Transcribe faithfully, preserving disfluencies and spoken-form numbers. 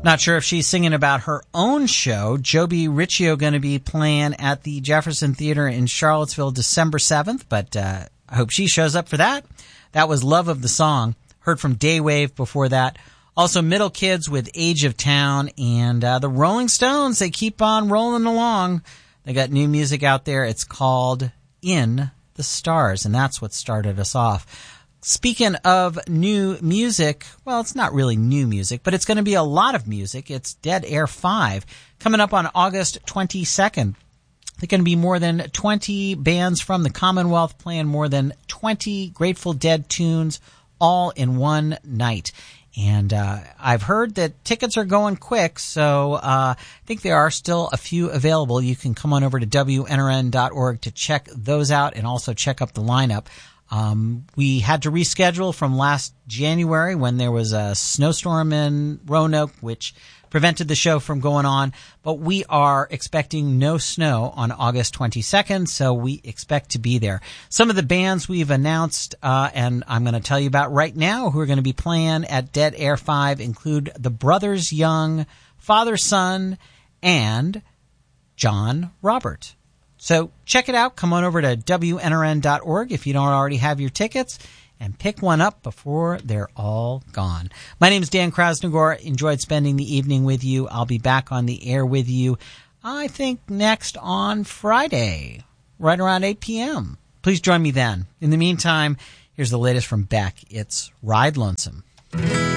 Not sure if she's singing about her own show. Joby Riccio going to be playing at the Jefferson Theater in Charlottesville December seventh, but uh, I hope she shows up for that. That was Love of the Song. Heard from Daywave before that. Also Middle Kids with Age of Town, and uh, the Rolling Stones, they keep on rolling along. They got new music out there. It's called In the Stars, and that's what started us off. Speaking of new music, well, it's not really new music, but it's going to be a lot of music. It's Dead Air five coming up on August twenty-second. There's going to be more than twenty bands from the Commonwealth playing more than twenty Grateful Dead tunes all in one night. And uh, I've heard that tickets are going quick, so uh, I think there are still a few available. You can come on over to W N R N dot org to check those out and also check up the lineup. Um, we had to reschedule from last January when there was a snowstorm in Roanoke, which prevented the show from going on. But we are expecting no snow on August twenty-second, so we expect to be there. Some of the bands we've announced, uh, and I'm going to tell you about right now, who are going to be playing at Dead Air five include the Brothers Young, Father Son, and John Robert. So check it out. Come on over to W N R N dot org if you don't already have your tickets, and pick one up before they're all gone. My name is Dan Krasnogor. Enjoyed spending the evening with you. I'll be back on the air with you, I think, next on Friday, right around eight p.m. Please join me then. In the meantime, here's the latest from Beck. It's Ride Lonesome.